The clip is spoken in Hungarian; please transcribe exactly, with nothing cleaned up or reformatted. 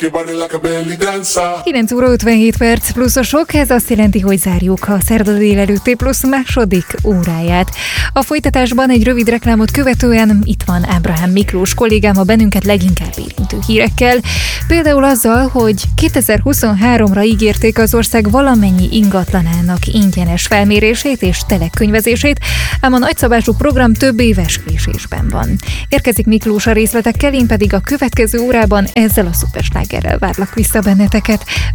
kilenc óra ötvenhét perc pluszosok, ez azt jelenti, hogy zárjuk a szerda délelőtti plusz második óráját. A folytatásban egy rövid reklámot követően itt van Ábrahám Miklós kollégám a bennünket leginkább érintő hírekkel. Például azzal, hogy kétezer-huszonháromra ígérték az ország valamennyi ingatlanának ingyenes felmérését és telekönyvezését, ám a nagyszabású program több éves késésben van. Érkezik Miklós a részletekkel, én pedig a következő órában ezzel a szuperslágerrel várlak vissza benneteket.